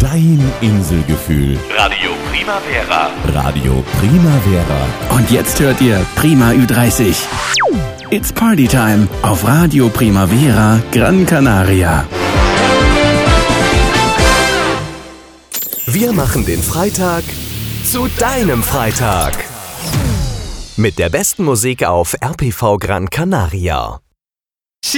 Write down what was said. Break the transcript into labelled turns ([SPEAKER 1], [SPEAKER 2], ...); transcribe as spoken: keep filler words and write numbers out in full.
[SPEAKER 1] dein Inselgefühl.
[SPEAKER 2] Radio Primavera.
[SPEAKER 1] Radio Primavera.
[SPEAKER 3] Und jetzt hört ihr Prima Ü dreißig. It's Party Time auf Radio Primavera Gran Canaria.
[SPEAKER 4] Wir machen den Freitag zu deinem Freitag. Mit der besten Musik auf R P V Gran Canaria.